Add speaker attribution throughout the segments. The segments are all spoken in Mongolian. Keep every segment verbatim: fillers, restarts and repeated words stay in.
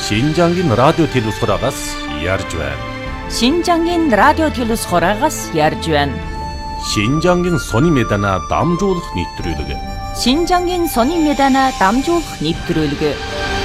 Speaker 1: 신장인 라디오 телевизорагаас ярьж байна.
Speaker 2: 신장인 라디오 телевизорагаас ярьж байна.
Speaker 1: 신장인 сони медана дамжуулах нэвтрүүлэг.
Speaker 2: 신장인 сони медана дамжуулах нэвтрүүлэг.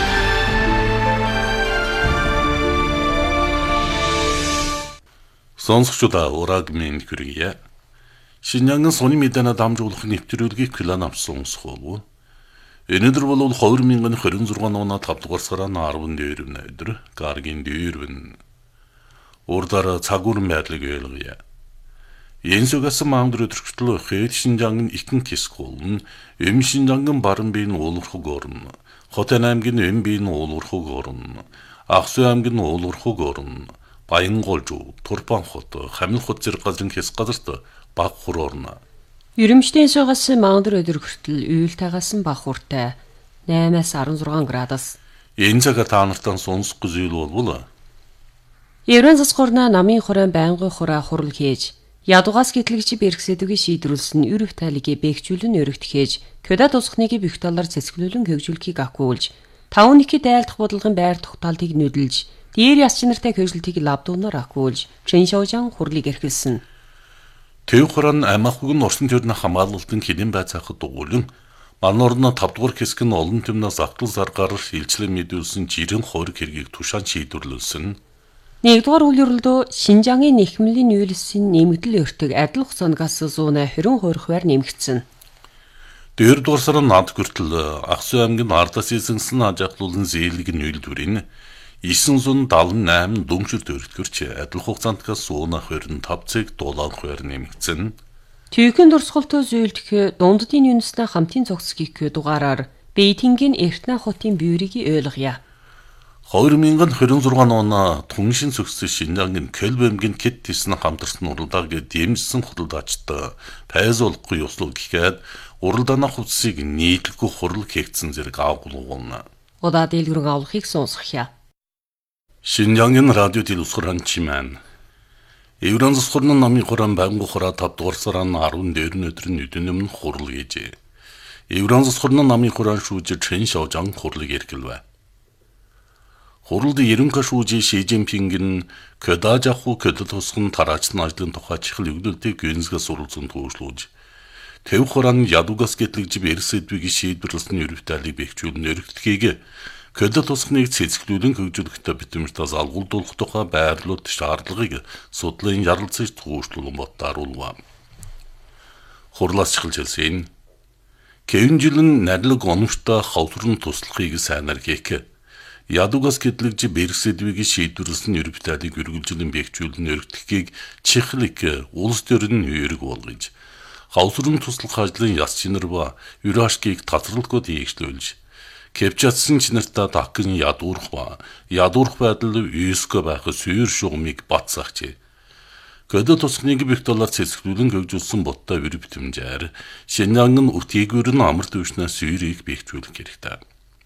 Speaker 1: Сонсогчдаа урагмын хүргэе. Шинжаангын сони медана дамжуулах нэвтрүүлгийг план авсан сонсгоо. Өнөөдөр бол хоёр мянган хорин зургаан оноо тав дугаар сарын арван дөрөвний өдөр гаргийн дөрвөн урдаар цагуурн байдлыг ойлгоё. Энсүгээс маамдэр өдрөгчдөл хэд Шинжаангын ихэнх хэсэг болон Эм Шинжаангын баруун биеийн уулуурхаг орн, Хотын аймгийн Эм биеийн уулуурхаг орн, Аксу аймгийн уулуурхаг орн, Баянголжуу, Турпанхот, Хамилхот зэрэг газрын хэсэг газарт баг хур орно.
Speaker 3: Ерөмжтийн сугаас маамдэр өдөр хүртэл уйлтайгаас бахуртай наймаас арван зургаан градус.
Speaker 1: Энэ цаг та нартаа сонсох зүйл болвол
Speaker 3: Еврон засгуурна намын хураан байнгын хураа хурал хийж, ядугаас гэтлэгч бэрхсэдүгийн шийдвэрлсэн өрөв тайлыг бэхжүүлэн өргөтгээж, кёда тусахныг бүх талаар цэцгэлүүлэн хөгжүүлэхийг акуулж, таван нэхий дайлдах бодлогын байр тогтоолтыг нөдөлж, дээр яс чинартай хөгжүүлтийг лавдуунаар акуулж, Чэншоожан хурлыг эрхэлсэн.
Speaker 1: Төв хуран аймаггүй нь орсон төрний хамгаалалтын хідэн байцаахад дугуулан манорно тав дугаар хэсэг нь олон түмнээс автал заргаар илчлэн мэдүүлсэн жирэн хориг хэргийг тушаан шийдвэрлүүлсэн.
Speaker 3: Нэгдүгээр үйл явдлаа Шинжаангын нэхмлийн нүүлсийн нэмэгдэл өртөг адил хугацаангаас зуунаа хорин хуурхваар нэмэгдсэн.
Speaker 1: Дөрөвдүгээр сарын над хүртэл Аксу аймгийн Ардас эзэнсэн ажиглуулан зээлэг нүүлдвэрийн нисэн зуун дааван найман дүншүрт өртгөрч адил хугацаантаас зуунаа хорин тав цаг дулаан хуваар нэмэгдсэн.
Speaker 3: Төвхөн дурсгалт зөөлдөх дунддын юнснаа хамтын цогцгийг дугаараар Бээйтингийн Эртнэ хотын бүүрийг ойлгоё.
Speaker 1: хоёр мянган хорин зургаан оноо түншин цогцсон Шинжаангын Кэлбэмгийн Кэт тисн хамтарсан уралдааг дэмжсэн худалдаачд пайз болохгүй ёслог гэхэд уралдааны хувцсыг нийтлэхгүй хурал хийгдсэн зэрэг агуулгуuna.
Speaker 3: Удаа дэлгэрэн авлахыг сонсгоё.
Speaker 1: Шинжаангын радио телевизорын чимэн. Еврон засгуурны намын хураан байнгын хураа тав дугаар сарын арван дөрөвний өдрийн өдний өмнө хурал хийжээ. Еврон засгуурны намын хураан шүүж Чэншоожан хурлыг эргэлвэ. Хуралд ерөнхий шүүж Ши Жинпингийн кёда жаху кёда тусган тараачны ажлын тухай чихэл өгүүлэлтийг гэнзгээс суралцсан төвшлүүлж Төв хураан ядугаас гэтлэгж Берсэдвигийн шийдвэрлсэн өрөв тайлыг бэхжүүлэн өргөтгөхийг кёда тусгныг цэцгэлүүлэн хөгжүүлэхдээ битэмжтээс алгуулдуулах тухай байрлууд шаардлагыг судлалын ярилцаж төвшлүүлэн бодтааруулва. Хурлаас чихэлжсэн. Кэвнжилэн нарилэг оновчтой хавтрын туслахыг сайнаар хийх. Ядугаас гэтлэгж Берсэдвигийн шийдвэрлсэн өрөв тайлыг өргөлжлөн бэхжүүлэн өргөтгөхийг чихлэг улс төрийн үүрэг болгож хавтрын туслах ажлын яс чинар ба юрашкийг татварлахад хийгчлүүлж Кэвчатсан чинартаа дахин ядуурх ба ядуурх байдал ЮНЕСКО байх сүйр шугамыг батсагчээ. Кёда тусгныг бүх талаар цэцгэлүүлэн хөгжүүлсэн бодтой өрөв битэмжээр Шинжаангын үтээгээр нь амар төвшнөөс сүйрийг бэхжүүлэх хэрэгтэй.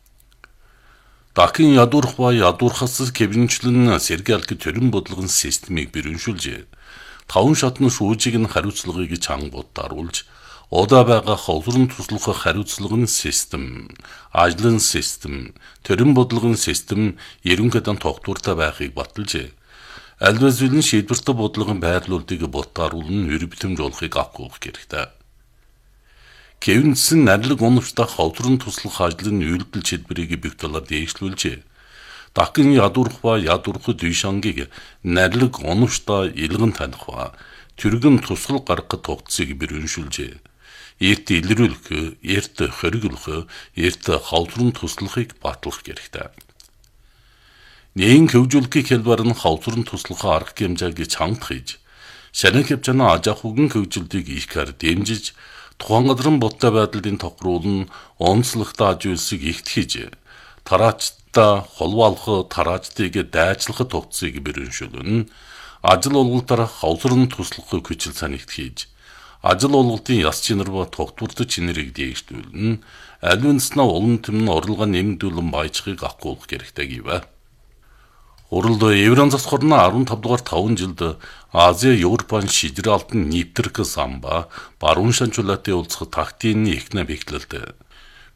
Speaker 1: Дахин ядуурх ба ядуурхаас кэвнчлэн сэргэлт төрийн бодлогын системийг бэрхшүүлжээ. Таван шатны шүүжийг нь хариуцлагыг чанга бодтааруулж Удаа байгаа ховрын туслах хариуцлагын систем, ажлын систем, төрийн бодлогын систем ерөнхийдөө тогтвортой байхыг баталжээ. Альва зүйлийн шийдвэртэй бодлогын байрлуулалтыг бодтааруулан өрөв битэмж болохыг авах хэрэгтэй. Кэвнсэн нарилэг оновчтой ховрын туслах ажлын үйлдэл шийдвэрийг бүх талаар дэвшлүүлжээ. Дахин ядуурх ба ядуурхад Дүйшангийг нарилэг оновчтой илгэн таних ба түргэн тусгал гаргахад тогтцыг бэрхшүүлжээ. Эрт илрүүлэх, эрт хориглох, эрт хавдрын туслахыг батлах хэрэгтэй. Нээн хөгжүүлэхийг хэлбэр нь хавдрын туслахын арга хэмжээг чамд хийж, шанаа хэмжээний ажаахугын хөгжилтийг ихээр дэмжиж, тухайн газрын бодтой байдлын тохируулн онцлогтой аж үйлсийг ихт хийж, тараачтай холбоолох тараачдыг дайчлахад тогтцыг бэрхшүүлнэ. Ажил олголтоор хавдрын туслахыг хүчил санигт хийж ажил олголтын яс чинар ба тогтвортой чинарыг дэвшлүүлнэ. Альвинснаа олон түмэн орлого нэмэгдүүлэн баяжхыг авах хэрэгтэй гэвэ. Уралд Еврон засгуурны арван тав дугаар таван жилд Азия Европын шийдвэр алтан нэвтрэх самба баруун шанчулатын уулзах тактикийн ихнэ бэхлэлтэй.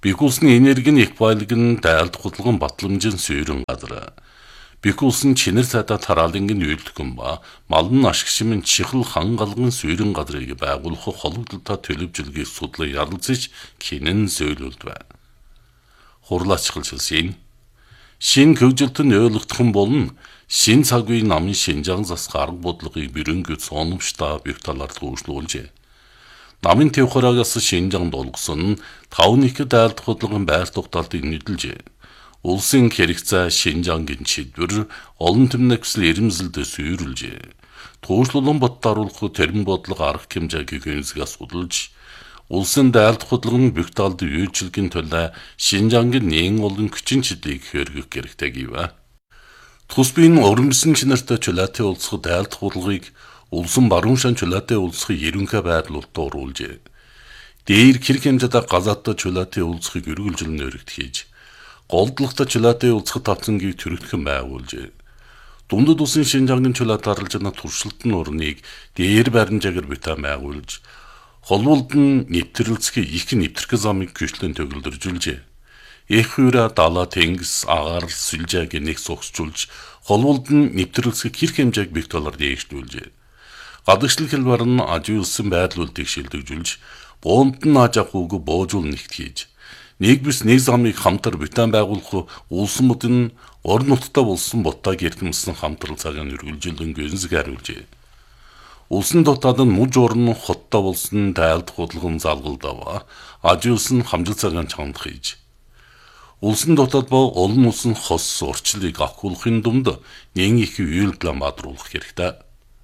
Speaker 1: Бих улсын энергийн их баялаг нь дайлд худалдан батламжийн суурин газар. Бих улсын чинэр цайда тараалангийн үйлдэгэн ба малын ашигшмын чихэл хангалгын суурин газрыг байгуулах холбогдлолтой төлөвлөлгийг судлан ярилцаж хинэн сөйлүүлд байна. Хурлаачхалшилсэн шин хөгжилтөнд ойлгогдох болон шин цаг үеийн намын шинжаан засах арга бодлогыг бэрэнгэд соновчтой бих талаар төвшлүүлжээ. Намын төв хураагаас шинжаанд олгосон таван их дайлд худалдан байр тогтоолтыг нийлжээ. Улсын хэрэгцээ шинжаангийн шийдвэр олон түмний хүсэл эрэмсэлд суурилжээ. Туушлагын боддоруулах тэрэн бодлого арга хэмжээг гэнзгээ судалж, улсын дайлд худалдан бих талд үйлчлэгийн төлөө шинжаангийн нээн олон хүчин чиглэлийг хэрэгжих хэрэгтэй гэв. Тус биеийн өрөмсөн чинартай чулаатай улсах дайлд худалдагыг улсын баруун шан чулаатай улсах ерөнхий байрлалд оруулжээ. Дээр хэрэг хэмжээтэй газааттай чулаатай улсахыг өргөлжлөн өргөд хийж, голдлагтай чулаатай улсах тавцангийг төрөгдөхөн байгуулжээ. Дундад улсын шинжаангийн чулаат аралжна туршилтын урныг дээр баримжаагаар битэн байгуулж, холболд нь нэвтрэлцэх их нэвтрэх замыг гүйцлэн төгөлдөржүүлжээ. Их хүйрэ далаа тэнгис агаар сүлжээг нэг согсжуулж, холболд нь нэвтрэлцэх хэрэг хэмжээг бих талаар дээшлүүлжээ. Гадагшлал хэлбэр нь ажи улсын байрлуулалтыг шилдэгжүүлж, буунд нь аж ахуйг боожуул нэгт хийж, нэг бис нэг замыг хамтар битэн байгуулах улсмууд нь орон нутгад болсон ботаг эрхэмсэн хамтрал цагаан өргөлжүүлэн гэнзэг хариулжээ. Улсын дотоод нь муж орон хоттой болсон дайлд худалдан залгалдав, ажи улсын хамжил цагаан чамд хийж. Улсын дотоод ба олон улсын хос урчлыг авахулахын дунд нэн их үйл план бадруулах хэрэгтэй.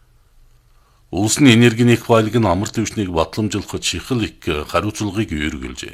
Speaker 1: Улсын энергийн их баялаг нь амар түвшнийг батламжуулах чихэл их хариуцлагыг өргөлжээ.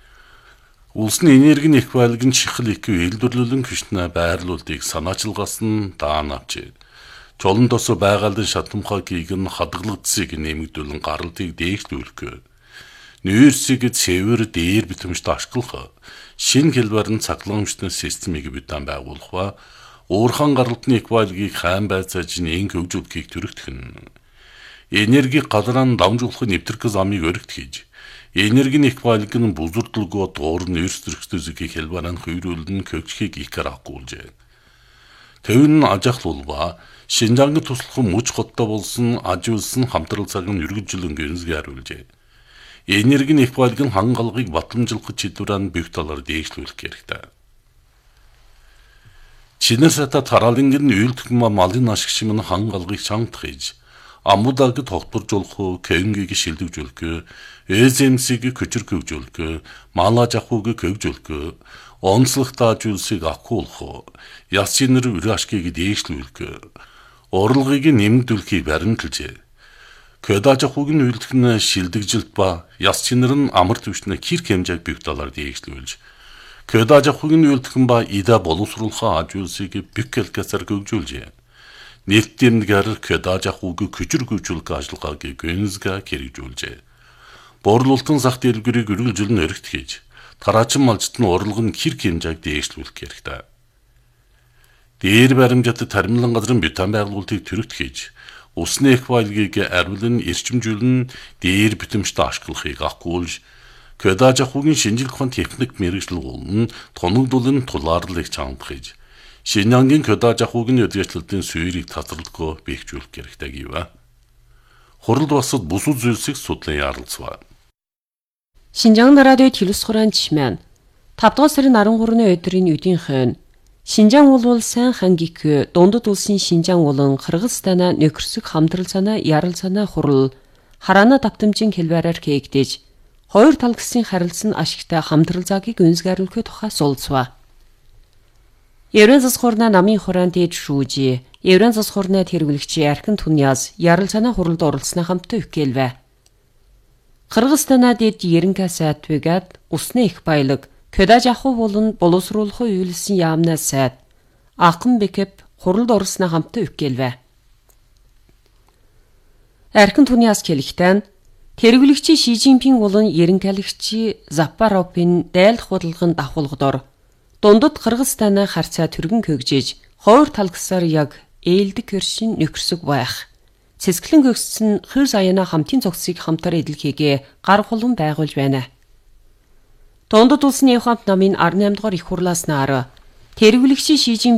Speaker 1: Улсын энергийн их баялаг нь чихэл их үйлдвэрлэлэн хүчнээ байрлуулдыг санаачилгаас нь даан авчээ. Чолон тос байгальдын шатамхагийг нь хадгалагдсыг нэмэгдүүлэн гаралтыг дээшлүүлэх. Нүүрсийг цэвэр дээр битэмжтэй ашиглах, шин хэлбэр нь цагламжтай системийг битэн байгуулах ба уурхан гаралтны их баялагыг хайн байцааж нэн хөгжүүлэхийг төрөгдөх нь. Энерги гадраан дамжуулах нэвтрэх замыг өргөд хийж, энергийн их баялаг нь бузурдлгоо дуур нь эрс зөрчилдөгийг хэлбэрэн хүйрүүлэн хөгжихийг ихэр агуулжээ. Тэвэн ажахлуул ба шинжаангийн туслах муж хоттой болсон ажи улсын хамтрал цаг нь өргөжлөн гэнзгээ хариулжээ. Энергийн их баялаг нь хангалгыг батламжуулах чиглэлээр бих талаар дээшлүүлэх хэрэгтэй. Чинэр сата тараалангийн үйлдэх малын ашигшим нь хангалгыг чамдах хийж, амудаг тогтворжуулах, кэнгийг шилдэгжүүлэх, эзэмсийг көчөр хөгжүүлэх, мал аж ахуйг хөгжүүлэх, онцлогтой аж улсыг авахулах, яс чинэр үр ашгийг дээшлүүлэх, урлагийг нэмэгдүүлэхийг баримталжээ. Көд аж ахуйг нь үйлдэх нь шилдэгжилт ба яс чинэр нь амар түвшний хэрэг хэмжээг бих талаар дээшлүүлж, көд аж ахуйг нь үйлдэх ба ида боловсруулах аж улсыг бих хэлкасаар хөгжүүлжээ. Нийт дэмдгээр көд аж ахуйг көчөр хөгжүүлэх ажиллагааг гэнзгээ хэрэгжүүлжээ. Борлуулалтын зах дэлгүүрийг өргөлжлөн өргөд хийж, тараачин малжит нь урлаг нь хэрэг хэмжээг дээшлүүлэх хэрэгтэй. Дээр баримжаатай тармилан газрын битэн байгуулалтыг төрөгд хийж, усны их баялагыг арвилан эрчимжүүлэн дээр битэмжтэй ашиглахыг агуулж, көд аж ахуйгийн шинжилгээ ухаан техник мэргэжил болон тоногдуулын тулаарлыг чамдах хийж, шинжаангийн көд аж ахуйгийн үдгээчлэлтийн суурийг татварлахгүй бэхжүүлэх хэрэгтэй гэв. Хурал басад бусад зүйлсийг судлан ярилцваа.
Speaker 3: Шинжаан радио телевиз хураан чимэн тавдугаар сарын арван гуравны өдрийн үдийн хэн Шинжаан улвал сайн хангик дундад улсын Шинжаан улан Кыргызстана нөхөрсөг хамтрал санаа ярал санаа хурал хараана давтамжийн хэлбэрээр хээгдэж хоёр тал гэсийн харилцан ашигтай хамтрал заагийг үнсгааруулахын тухай суулцваа. Еврен засаг хурна намын хураан дээд шүүжи Еврен засаг хурна тэргүүлэгчи Архин Туньяз ярал санаа хуралд оролцсны хамттай өгкэлвэ. Кыргызстана дээд ерөнхий сайд вегад усны их баялаг көд аж ахуй болон боловсруулах үйлсэн яамнаас сайд Акын Бекеп хуралд оролцсны хамттай өгкэлвэ. Архин Туньяз хэлэхдээ тэргүүлэгчи Ши Жинпинг болон ерөнхийлөгчи Запаровын дайлах бодлогын давхуулгадор дундад Кыргызстанаа харьцаа түргэн хөгжиж хоёр талгасаар яг ээлдэг хөршин нөхөрсөг байх. Цэцгэлэн хөгссөн хэр саяна хамтын цогцыг хамтар эдэлхийгээ гар хулан байгуулж байна. Дундад улсны хамт намын арван наймдугаар их хурлааснаар тэргүүлэгчийн Ши